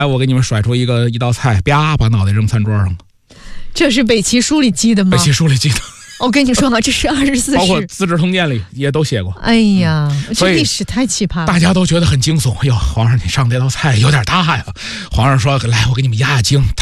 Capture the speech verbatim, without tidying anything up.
哎，我给你们甩出一个一道菜，啪，把脑袋扔餐桌上了。 这是北齐书里记的吗？ 北齐书里记的。 我跟你说啊，这是二十四史， 包括《资治通鉴》里也都写过。 哎呀， 嗯、 这历史太奇葩了， 大家都觉得很惊悚。哟，皇上你上这道菜有点大呀。皇上说：“来，我给你们压压惊。”